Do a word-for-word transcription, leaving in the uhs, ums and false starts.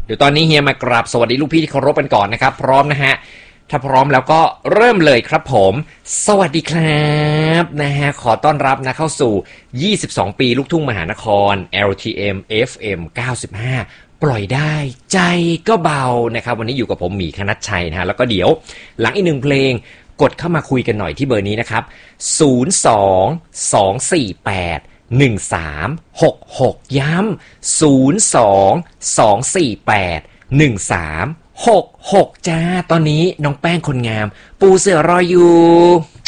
ดี๋ยวตอนนี้เฮียมากราบสวัสดีลูกพี่ที่เคารพกันก่อนนะครับพร้อมนะฮะถ้าพร้อมแล้วก็เริ่มเลยครับผมสวัสดีครับนะฮะขอต้อนรับนะเข้าสู่ยี่สิบสองปีลูกทุ่งมหานคร แอล ที เอ็ม เอฟ เอ็ม เก้าสิบห้าปล่อยได้ใจก็เบานะครับวันนี้อยู่กับผมหมีคณัชชัยนะฮะแล้วก็เดี๋ยวหลังอีกหนึ่งเพลงกดเข้ามาคุยกันหน่อยที่เบอร์นี้นะครับศูนย์ สอง สอง สี่ แปดหนึ่งสาม หก หกย้ำศูนย์ สอง สอง สี่ แปด หนึ่งสาม หก หกจ้าตอนนี้น้องแป้งคนงามปูเสือรออยู่